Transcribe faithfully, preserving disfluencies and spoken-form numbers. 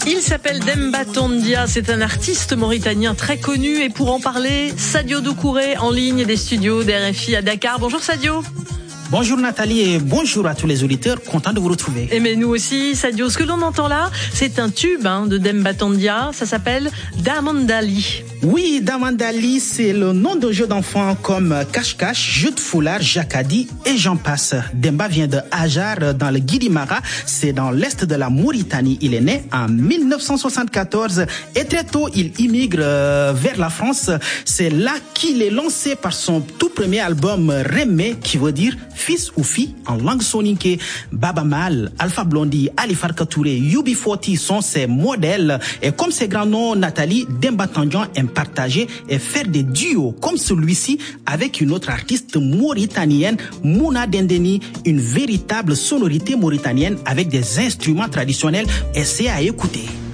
Il s'appelle Demba Tondia, c'est un artiste mauritanien très connu et pour en parler, Sadio Doucouré en ligne des studios d'R F I à Dakar. Bonjour Sadio. Bonjour Nathalie et bonjour à tous les auditeurs, content de vous retrouver. Et mais nous aussi Sadio, ce que l'on entend là, c'est un tube hein, de Demba Tondia, ça s'appelle Damandali. Oui, Damandali, c'est le nom de jeux d'enfants comme cache-cache, jeu de foulard, jacadi et j'en passe. Demba vient de Ajar dans le Guidimara, c'est dans l'est de la Mauritanie. Il est né en mille neuf cent soixante-quatorze et très tôt il immigre vers la France. C'est là qu'il est lancé par son tout premier album Rémé, qui veut dire fils ou fille en langue soninké. Baba Mal, Alpha Blondy, Ali Farka Touré, U B quarante sont ses modèles. Et comme ses grands noms, Nathalie, Demba Tondia aime partager et faire des duos comme celui-ci avec une autre artiste mauritanienne, Mouna Dendeni, une véritable sonorité mauritanienne avec des instruments traditionnels. Essayez à écouter.